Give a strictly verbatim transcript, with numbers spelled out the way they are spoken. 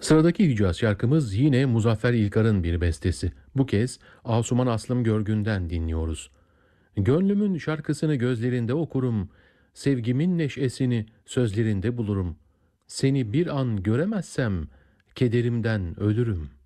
Sıradaki Hicaz şarkımız yine Muzaffer İlkar'ın bir bestesi. Bu kez Asuman Aslım Görgün'den dinliyoruz. Gönlümün şarkısını gözlerinde okurum, sevgimin neşesini sözlerinde bulurum. Seni bir an göremezsem kederimden ölürüm.